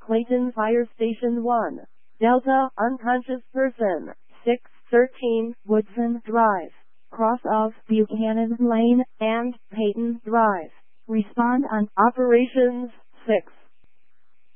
Clayton Fire Station 1. Delta, unconscious person. 613 Woodson Drive, cross of Buchanan Lane and Peyton Drive. Respond on Operations 6.